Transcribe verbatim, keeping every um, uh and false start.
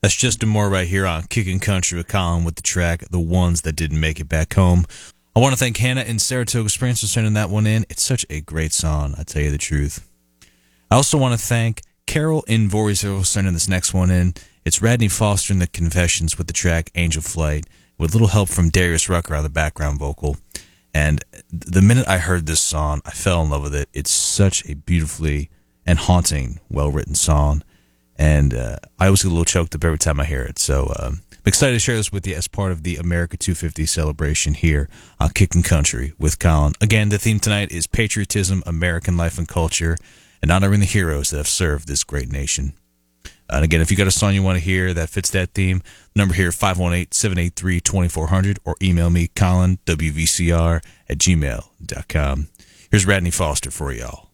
That's Justin Moore right here on Kickin' Country with Colin with the track The Ones That Didn't Make It Back Home. I want to thank Hannah in Saratoga Springs for sending that one in. It's such a great song, I tell you the truth. I also want to thank Carol in Voorheesville for sending this next one in. It's Radney Foster in the Confessions with the track Angel Flight, with little help from Darius Rucker on the background vocal. And the minute I heard this song, I fell in love with it. It's such a beautifully and haunting, well-written song. And uh, I always get a little choked up every time I hear it. So um, I'm excited to share this with you as part of the America two fifty celebration here on Kickin' Country with Colin. Again, the theme tonight is patriotism, American life and culture, and honoring the heroes that have served this great nation. And again, if you got a song you want to hear that fits that theme, number here, five one eight, seven eight three, two four zero zero, or email me, Colin, W V C R, at gmail dot com. Here's Radney Foster for y'all.